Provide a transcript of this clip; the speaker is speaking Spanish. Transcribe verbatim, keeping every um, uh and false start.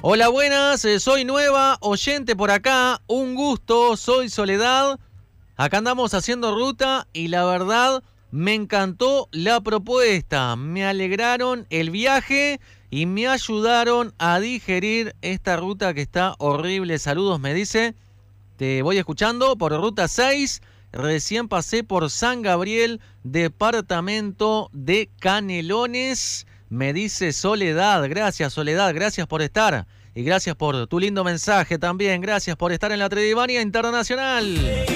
Hola, buenas, eh, soy nueva, oyente por acá, un gusto, soy Soledad. Acá andamos haciendo ruta y la verdad me encantó la propuesta. Me alegraron el viaje y me ayudaron a digerir esta ruta que está horrible. Saludos, me dice. Te voy escuchando por ruta seis. Recién pasé por San Gabriel, departamento de Canelones. Me dice Soledad. Gracias, Soledad. Gracias por estar. Y gracias por tu lindo mensaje también. Gracias por estar en la Tredivania Internacional.